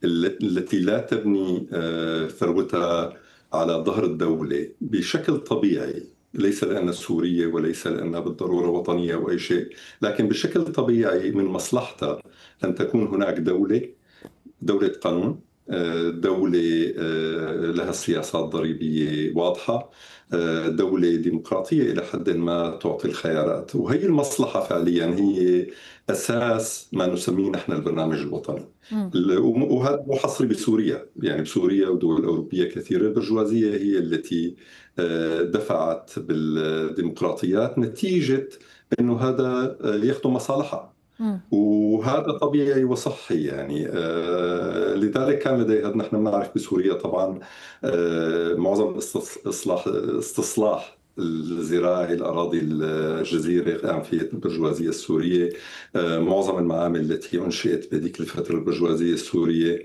التي لا تبني ثروتها على ظهر الدولة بشكل طبيعي، ليس لأنها سورية وليس لأنها بالضرورة وطنية أو أي شيء، لكن بشكل طبيعي من مصلحتها أن تكون هناك دولة قانون، دولة لها سياسات ضريبية واضحة، دولة ديمقراطية إلى حد ما تعطي الخيارات. وهي المصلحة فعليا هي أساس ما نسميه نحن البرنامج الوطني. وهذا مو حصري بسوريا، يعني بسوريا ودول أوروبية كثيرة البرجوازية هي التي دفعت بالديمقراطيات نتيجة أنه هذا يخدم مصالحها. وهذا طبيعي وصحي يعني. لذلك كان لديها، نحن بنعرف بسوريا طبعا معظم استصلاح الزراعي الأراضي الجزيرة قام فيه البرجوازية السورية. معظم المعامل التي أنشئت بهذيك الفترة البرجوازية السورية،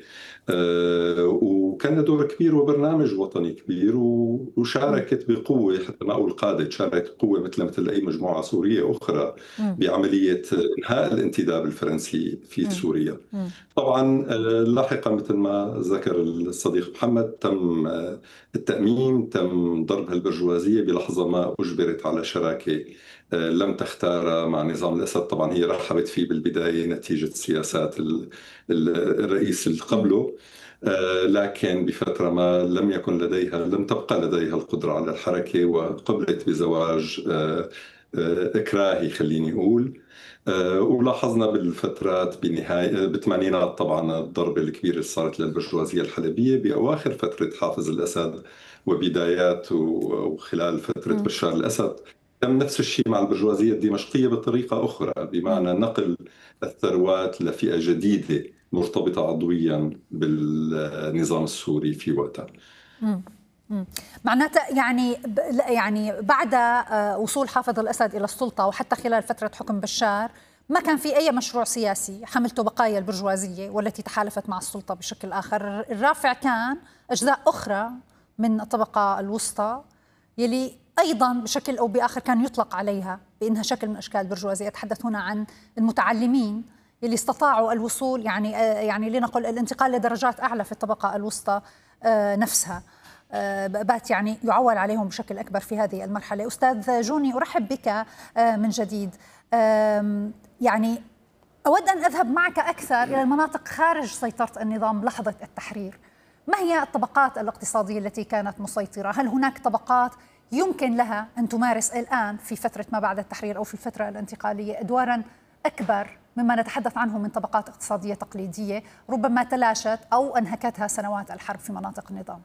وكان له دور كبير وبرنامج وطني كبير، وشاركت بقوة، حتى ما أقول قادت، شاركت بقوة مثل أي مجموعة سورية أخرى بعملية إنهاء الانتداب الفرنسي في سوريا. طبعا لاحقا مثل ما ذكر الصديق محمد تم التأميم، تم ضرب البرجوازية بلحظة ما أجبرت على شراكة لم تختار مع نظام الأسد. طبعا هي رحبت فيه بالبداية نتيجة سياسات الرئيس اللي قبله، لكن بفترة ما لم تبقى لديها القدرة على الحركة، وقبلت بزواج إكراهي خليني أقول. ولاحظنا بالفترات بنهاية بالثمانينات طبعا الضربة الكبيرة اللي صارت للبرجوازية الحلبية بأواخر فترة حافظ الأسد وبدايات وخلال فترة بشار الأسد. تم نفس الشيء مع البرجوازية الدمشقية بطريقة أخرى، بمعنى نقل الثروات لفئة جديدة مرتبطة عضويا بالنظام السوري في وقتها. معناتها يعني بعد وصول حافظ الأسد إلى السلطة وحتى خلال فترة حكم بشار ما كان في أي مشروع سياسي حملته بقايا البرجوازية والتي تحالفت مع السلطة بشكل آخر. الرافع كان أجزاء أخرى من الطبقة الوسطى يلي أيضا بشكل أو بآخر كان يطلق عليها بأنها شكل من أشكال البرجوازية. أتحدث هنا عن المتعلمين يلي استطاعوا الوصول يعني لنقل الانتقال لدرجات أعلى في الطبقة الوسطى نفسها، بات يعني يعول عليهم بشكل أكبر في هذه المرحلة. أستاذ جوني، أرحب بك من جديد. يعني أود أن أذهب معك أكثر إلى المناطق خارج سيطرة النظام لحظة التحرير. ما هي الطبقات الاقتصادية التي كانت مسيطرة؟ هل هناك طبقات يمكن لها أن تمارس الآن في فترة ما بعد التحرير أو في الفترة الانتقالية أدواراً أكبر مما نتحدث عنه من طبقات اقتصادية تقليدية ربما تلاشت أو أنهكتها سنوات الحرب في مناطق النظام؟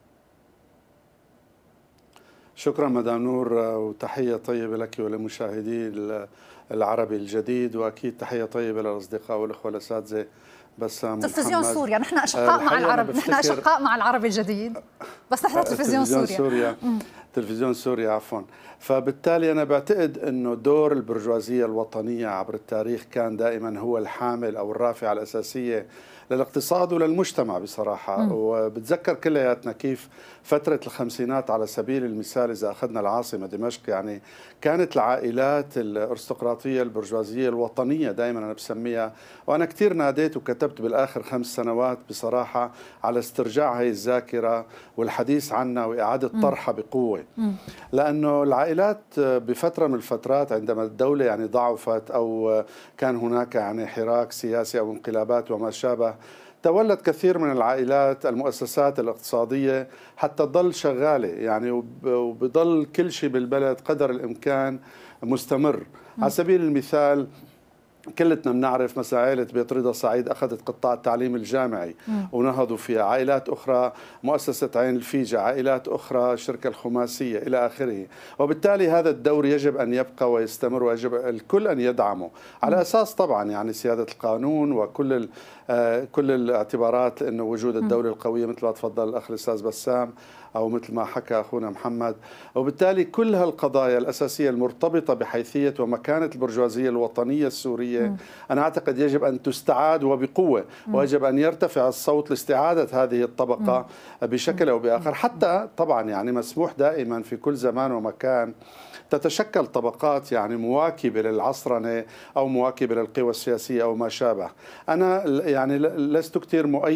شكرا مدام نور، وتحية طيبة لك ولمشاهدي العربي الجديد، وأكيد تحية طيبة للأصدقاء والأخوة الأساتذة بسام تلفزيون سوريا. نحن أشقاء مع العرب، نحن أشقاء مع العربي الجديد، بس نحن تلفزيون سوريا. تلفزيون سوريا عفوا. فبالتالي أنا بعتقد أنه دور البرجوازية الوطنية عبر التاريخ كان دائما هو الحامل أو الرافعة الأساسية للاقتصاد وللمجتمع بصراحة. وبتذكر كلياتنا كيف فترة الخمسينات على سبيل المثال إذا أخذنا العاصمة دمشق، يعني كانت العائلات الأرستقراطية البرجوازية الوطنية دائما أنا بسميها، وأنا كثير ناديت وكتبت بالآخر 5 سنوات بصراحة على استرجاع هذه الذاكرة والحديث عنها وإعادة طرحها بقوة. لأنه العائلات بفترة من الفترات عندما الدولة يعني ضعفت أو كان هناك يعني حراك سياسي أو انقلابات وما شابه، تولت كثير من العائلات المؤسسات الاقتصادية حتى تضل شغالة يعني، وبضل كل شيء بالبلد قدر الإمكان مستمر. على سبيل المثال كلتنا بنعرف مثلا عائلة بيت رضا سعيد أخذت قطاع التعليم الجامعي ونهضوا فيها، عائلات أخرى مؤسسة عين الفيجة، عائلات أخرى الشركة الخماسية إلى آخره. وبالتالي هذا الدور يجب أن يبقى ويستمر، ويجب الكل أن يدعمه على أساس طبعا يعني سيادة القانون وكل كل الاعتبارات، لأنه وجود الدولة القوية مثل ما تفضل الأخ الأستاذ بسام أو مثل ما حكى أخونا محمد. وبالتالي كل هالقضايا الأساسية المرتبطة بحيثية ومكانة البرجوازية الوطنية السورية أنا أعتقد يجب أن تستعاد وبقوة، ويجب أن يرتفع الصوت لاستعادة هذه الطبقة بشكل أو بآخر. حتى طبعا يعني مسموح دائما في كل زمان ومكان تتشكل طبقات يعني مواكبة للعصرنة أو مواكبة للقوى السياسية أو ما شابه. أنا يعني لست كثير مؤيد